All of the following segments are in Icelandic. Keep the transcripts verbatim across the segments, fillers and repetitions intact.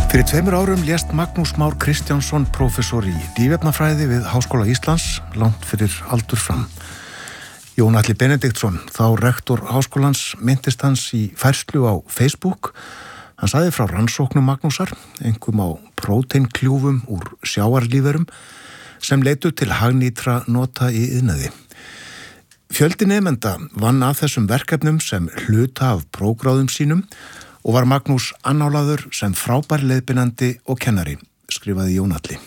Fyrir tveimur árum lést Magnús Már Kristjánsson, prófessor í lífefnafræði við Háskóla Íslands, langt fyrir aldur fram. Jón Atli Benediktsson, þá rektor Háskólans, minntist hans í færslu á Facebook. Hann sagði frá rannsóknum Magnúsar, einkum á próteinkljúfum úr sjávarlífverum, sem leitu til hagnýtra nota í iðnaði. Fjöldi nemenda vann að þessum verkefnum sem hluta af prófgráðum sínum og var Magnús annálaður sem frábær leiðbeinandi og kennari, skrifaði Jón Atli.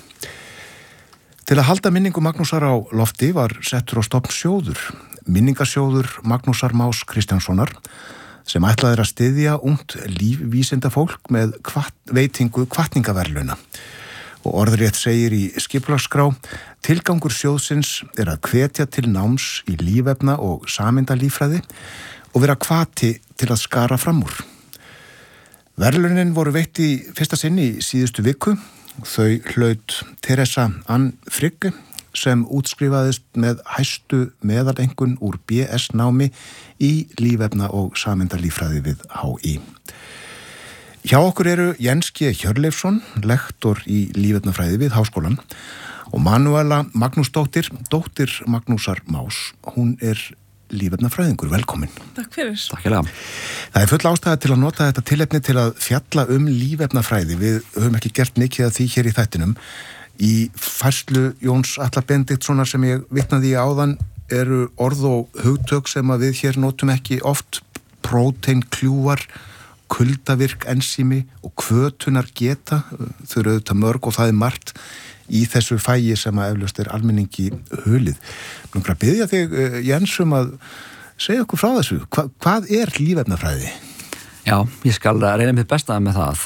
Til að halda minningu Magnúsar á lofti var settur á stofn sjóður, minningasjóður Magnúsar Más Kristjánssonar, sem ætlaði að styðja ungt lífvísindafólk með kvat, veitingu hvatningaverðlauna. Og orðrétt segir í skipulagsskrá, tilgangur sjóðsins er að hvetja til náms í lífefna og sameindalíffræði og vera hvati til að skara fram úr. Verðlaunin voru veitt í fyrsta sinn í síðustu viku. Þau hlaut Teresa Ann Frigge sem útskrifaðist með hæstu meðalengun úr B S námi í lífefna og sameindalíffræði við H I. Hjá okkur eru Jens G. Hjörleifsson, lektor í lífefnafræði við Háskólan, og Manuela Magnúsdóttir, dóttir Magnúsar Más. Hún er lífefnafræðingur, velkomin. Takk fyrir. Takk fyrir. Það er full ástæða til að nota þetta tilefni til að fjalla um lífefnafræði. Við höfum ekki gert mikið af því hér í þættinum. Í færslu Jóns Atla Benediktssonar sem ég vitnaði í áðan eru orð og hugtök sem að við hér notum ekki oft, próteinkljúfar, kuldavirk ensími og hvötunar geta. Þau eru auðvitað mörg og það er margt í þessu fæi sem að eflaust er almenningi hulið. Nú að biðja þig, Jens, um að segja okkur frá þessu. Hva, hvað er lífefnafræði? Já, ég skal reyna mitt besta með það.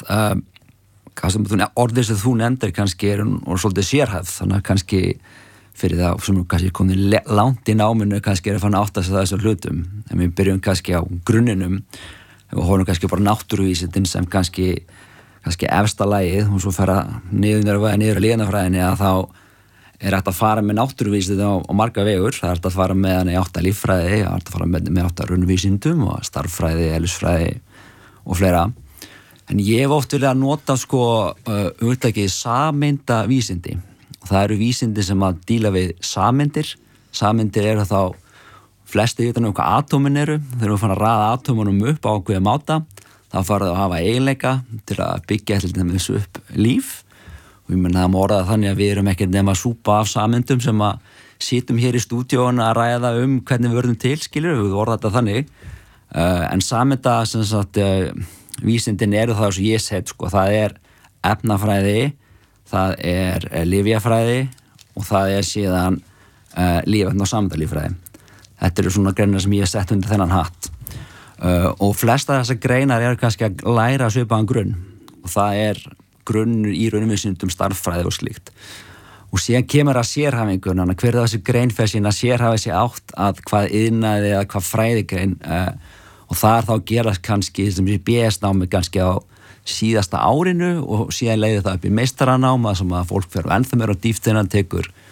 Uh, orðið sem þú nefndir kannski er og svolítið sérhæfð, þannig að kannski fyrir það sem kannski komið langt í náminu kannski er að fann átt að segja þessar hlutum. En við byrjum kannski á grunninum og horfum kannski bara náttúruvísindin sem kannski kannski efsta lagið, og svo fara niður og niður að lífefnafræðinni að þá er hægt að fara með náttúruvísindin á, á marga vegur. Það er hægt að fara með hann í átta líffræði, það er hægt að fara með, með átta raunvísindum og starffræði, eðlisfræði og fleira. En ég hef oft viljað að nota sko hugtakið sameindavísindi. Það eru vísindi sem að díla við sameindir. Sameindir eru þá flesti utan um hvað atómin eru. Þegar við fann að raða atómunum upp á ákveðið máta, þá farið að hafa eiginleika til að byggja til dæmis upp líf. Og ég menn það má orða þannig að við erum ekki nema súpa af sameindum sem að sitjum hér í stúdíónu að ræða um hvernig við verðum til, skilur við orða þetta þannig. Uh, en sameinda sem sagt uh, vísindin eru það sem ég sett, sko, það er efnafræði, það er uh, lyfjafræði og það er síðan uh, lífefna og sameindalíffræði. Þetta eru svona greinar sem ég hef sett undir þennan hatt. Uh, og flesta þessar greinar eru kannski að læra svipaðan grunn og það er grunnur í raunvísindum, starffræði og slíkt. Og síðan kemur að sérhæfingun, hver er þessi grein fyrir sín að sérhæfa sig átt að hvað iðnaði eða hvað fræðigrein uh, og það er þá að gera kannski sem sé B S námi kannski á síðasta árinu og síðan leiði það upp í meistaranáma sem að fólk fer ennþá meira á dýptina, tekur